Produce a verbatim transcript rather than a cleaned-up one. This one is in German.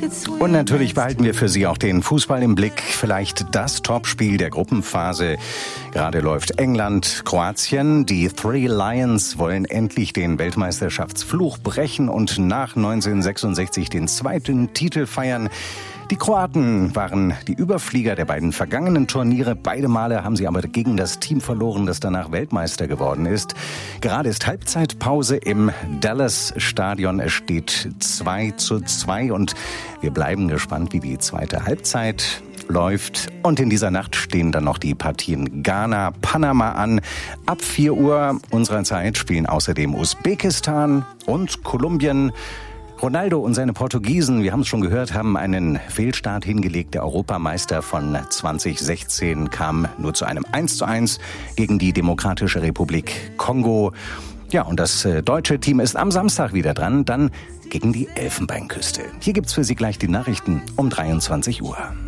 Und natürlich behalten wir für Sie auch den Fußball im Blick. Vielleicht das Topspiel der Gruppenphase. Gerade läuft England, Kroatien. Die Three Lions wollen endlich den Weltmeisterschaftsfluch brechen und nach neunzehnhundertsechsundsechzig den zweiten Titel feiern. Die Kroaten waren die Überflieger der beiden vergangenen Turniere. Beide Male haben sie aber gegen das Team verloren, das danach Weltmeister geworden ist. Gerade ist Halbzeitpause im Dallas-Stadion. Es steht zwei zu zwei und wir bleiben gespannt, wie die zweite Halbzeit läuft. Und in dieser Nacht stehen dann noch die Partien Ghana, Panama an. Ab vier Uhr unserer Zeit spielen außerdem Usbekistan und Kolumbien. Ronaldo und seine Portugiesen, wir haben es schon gehört, haben einen Fehlstart hingelegt. Der Europameister von zwanzig sechzehn kam nur zu einem eins zu eins gegen die Demokratische Republik Kongo. Ja, und das deutsche Team ist am Samstag wieder dran, dann gegen die Elfenbeinküste. Hier gibt's für Sie gleich die Nachrichten um dreiundzwanzig Uhr.